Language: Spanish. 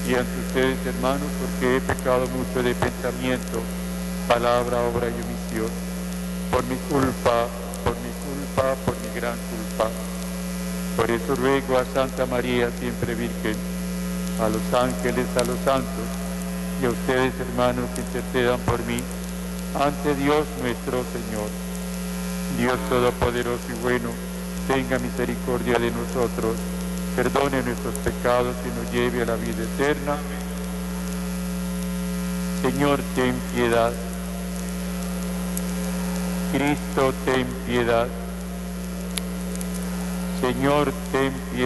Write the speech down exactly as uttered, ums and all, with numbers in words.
y ante ustedes, hermanos, porque he pecado mucho de pensamiento, palabra, obra y omisión, por mi culpa, por mi culpa, por mi gran culpa. Por eso ruego a Santa María, siempre Virgen, a los ángeles, a los santos, y a ustedes, hermanos, que intercedan por mí ante Dios nuestro Señor. Dios Todopoderoso y bueno, tenga misericordia de nosotros, perdone nuestros pecados y nos lleve a la vida eterna. Señor, ten piedad. Cristo, ten piedad. Señor, ten piedad.